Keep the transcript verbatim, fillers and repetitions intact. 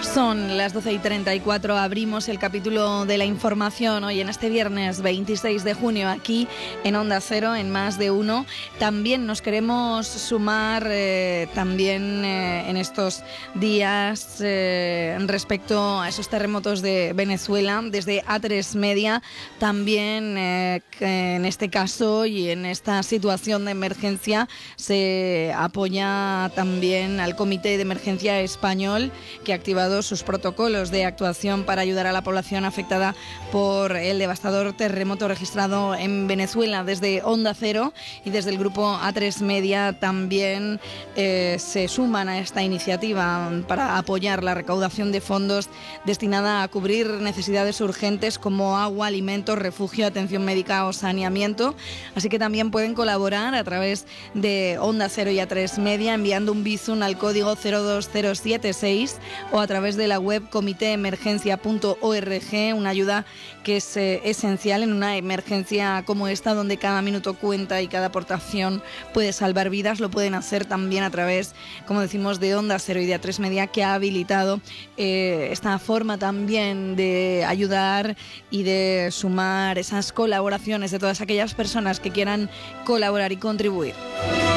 Son las doce y treinta y cuatro, abrimos el capítulo de la información hoy en este viernes veintiséis de junio aquí en Onda Cero, en Más de Uno. También nos queremos sumar eh, también eh, en estos días eh, respecto a esos terremotos de Venezuela desde A tres Media, también eh, que en este caso y en esta situación de emergencia se apoya también al Comité de Emergencia Español, que ha activado sus protocolos de actuación para ayudar a la población afectada por el devastador terremoto registrado en Venezuela. Desde Onda Cero y desde el grupo A tres Media también eh, se suman a esta iniciativa para apoyar la recaudación de fondos destinada a cubrir necesidades urgentes como agua, alimentos, refugio, atención médica o saneamiento. Así que también pueden colaborar a través de Onda Cero y A tres Media enviando un bizum al código cero dos cero siete seis o a través de la web comité emergencia punto org, una ayuda que es eh, esencial en una emergencia como esta, donde cada minuto cuenta y cada aportación puede salvar vidas. Lo pueden hacer también a través, como decimos, de Onda Cero y de A tres Media, que ha habilitado eh, esta forma también de ayudar y de sumar esas colaboraciones de todas aquellas personas que quieran colaborar y contribuir.